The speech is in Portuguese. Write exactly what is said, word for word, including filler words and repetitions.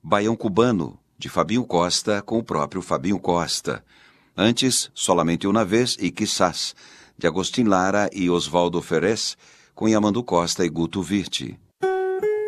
Baião Cubano, de Fabinho Costa, com o próprio Fabinho Costa. Antes, Solamente Uma Vez e Quizás, de Agostinho Lara e Oswaldo Ferrez, com Yamandu Costa e Guto Virti.